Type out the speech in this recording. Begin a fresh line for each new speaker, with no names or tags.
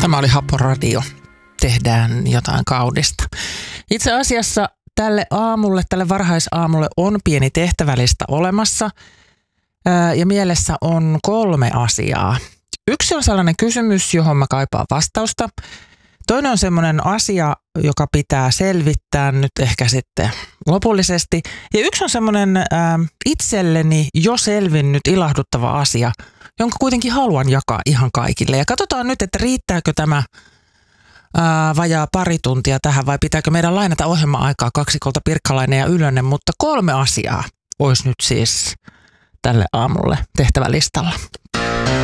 Tämä oli Hapo Radio. Tehdään jotain kaunista. Itse asiassa tälle varhaisaamulle on pieni tehtävälista olemassa ja mielessä on 3 asiaa. Yksi on sellainen kysymys, johon mä kaipaan vastausta. Toinen on semmoinen asia, joka pitää selvittää nyt ehkä sitten lopullisesti. Ja yksi on semmoinen itselleni jo selvinnyt ilahduttava asia, jonka kuitenkin haluan jakaa ihan kaikille. Ja katsotaan nyt, että riittääkö tämä vajaa pari tuntia tähän vai pitääkö meidän lainata ohjelma-aikaa kaksikolta Pirkkalainen ja Ylönen. Mutta 3 asiaa olisi nyt siis tälle aamulle tehtävälistalla.